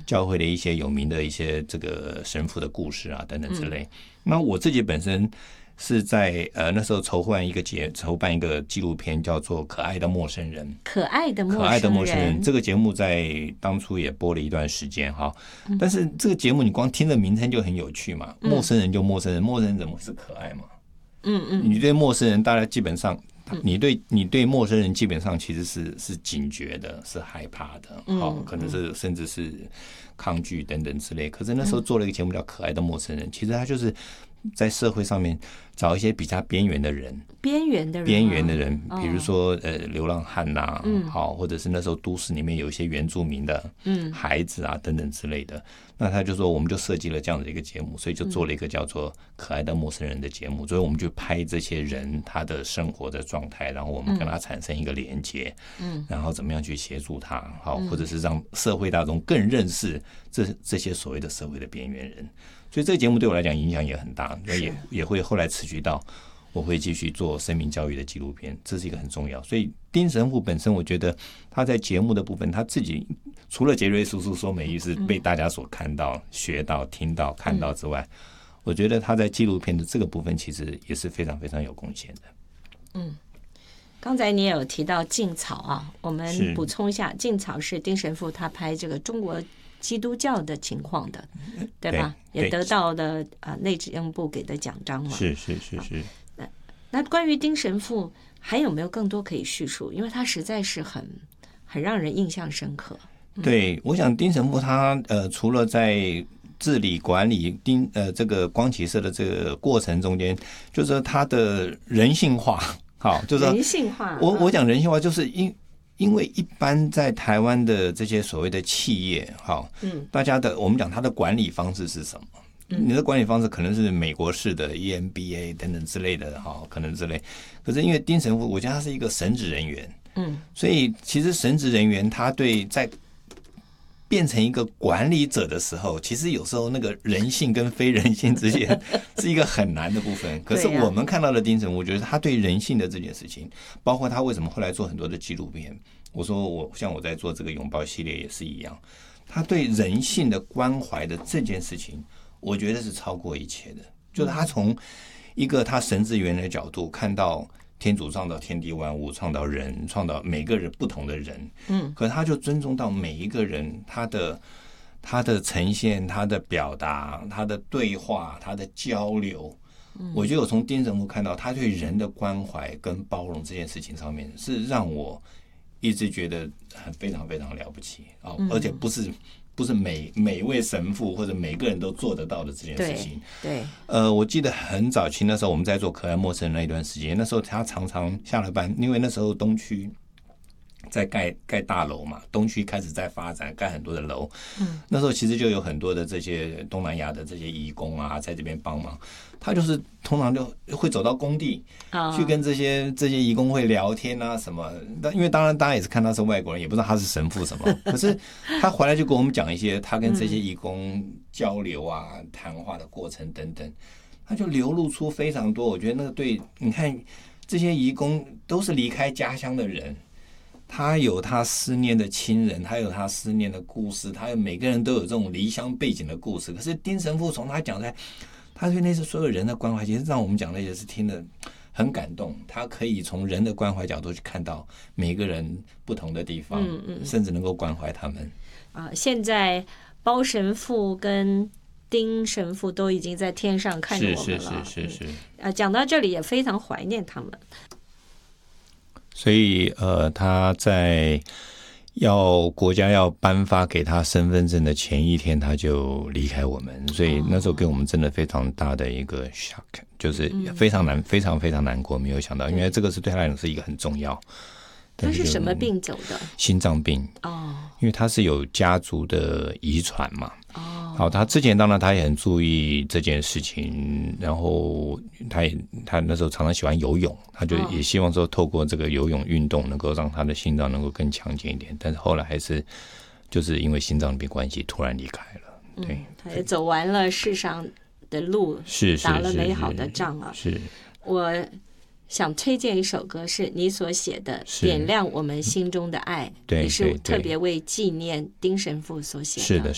教会的一些有名的一些这个神父的故事啊等等之类。那我自己本身是在那时候筹办一个纪录片，叫做《可爱的陌生人》。 可爱的陌生人这个节目在当初也播了一段时间哈，但是这个节目你光听着名称就很有趣嘛，陌生人就陌生人，陌生人怎么是可爱嘛？你对陌生人，大家基本上。你对陌生人基本上其实是警觉的，是害怕的，可能是甚至是抗拒等等之类。可是那时候做了一个节目叫《可爱的陌生人》，其实他就是在社会上面找一些比较边缘的人，比如说流浪汉呐，或者是那时候都市里面有一些原住民的孩子啊等等之类的。那他就说，我们就设计了这样的一个节目，所以就做了一个叫做《可爱的陌生人》的节目。所以我们就拍这些人他的生活的状态，然后我们跟他产生一个连接，然后怎么样去协助他，或者是让社会大众更认识这些所谓的社会的边缘人。所以这个节目对我来讲影响也很大，也会后来持续到我会继续做生命教育的纪录片，这是一个很重要。所以丁神父本身，我觉得他在节目的部分，他自己除了杰瑞叔叔说美育是被大家所看到、学到、听到、看到之外，我觉得他在纪录片的这个部分其实也是非常非常有贡献的。 刚才你也有提到劲草啊，我们补充一下，劲草是丁神父他拍这个中国基督教的情况的，对吧？也得到了内政部给的奖章嘛。 是。 那关于丁神父还有没有更多可以叙述？因为他实在是很让人印象深刻。 对，我想丁神父他除了在治理管理这个光启社的这个过程中间，就是他的人性化，就是人性化。 我讲人性化，就是因为一般在台湾的这些所谓的企业，大家的我们讲他的管理方式是什么？你的管理方式可能是美国式的 EMBA 等等之类的，可能之类。可是因为丁神父，我觉得他是一个神职人员，所以其实神职人员他在变成一个管理者的时候，其实有时候那个人性跟非人性之间是一个很难的部分。可是我们看到的丁神父，我觉得他对人性的这件事情，包括他为什么后来做很多的纪录片，我说像我在做这个拥抱系列也是一样，他对人性的关怀的这件事情，我觉得是超过一切的。就是他从一个他神职员的角度看到天主创造天地万物，创造人，创造每个人不同的人，可是他就尊重到每一个人他的呈现，他的表达，他的对话，他的交流。我觉得我从丁神父看到他对人的关怀跟包容这件事情上面，是让我一直觉得非常非常了不起，而且不是每位神父或者每个人都做得到的这件事情。 对， 我记得很早期那时候我们在做可爱陌生人那一段时间，那时候他常常下了班，因为那时候东区在盖大楼嘛，东区开始在发展，盖很多的楼。那时候其实就有很多的这些东南亚的这些移工啊，在这边帮忙。他就是通常就会走到工地，去跟这些移工会聊天啊什么。因为当然大家也是看他是外国人，也不知道他是神父什么。可是他回来就跟我们讲一些他跟这些移工交流啊、谈话的过程等等，他就流露出非常多。我觉得那个对，你看这些移工都是离开家乡的人。他有他思念的亲人，他有他思念的故事，他有每个人都有这种离乡背景的故事。可是丁神父从他讲在，他对那些所有人的关怀，其实让我们讲的也是听得很感动。他可以从人的关怀角度去看到每个人不同的地方，甚至能够关怀他们。 现在包神父跟丁神父都已经在天上看着我们了。是。讲到这里也非常怀念他们。 所以他在国家要颁发给他身份证的前一天，他就离开我们，所以那时候给我们真的非常大的一个 shock， 就是非常难，非常非常难过，没有想到，因为这个是对他来讲是一个很重要。 他是什么病走的？ 心脏病。因为他是有家族的遗传嘛。好，他之前当然他也很注意这件事情，然后他那时候常常喜欢游泳，他就也希望说透过这个游泳运动能够让他的心脏能够更强健一点，但是后来还是就是因为心脏病关系突然离开了。对， 他也走完了世上的路，打了美好的仗啊。 是， 我想推荐一首歌，是你所写的《点亮我们心中的爱》，也是特别为纪念丁神父所写的。 是的。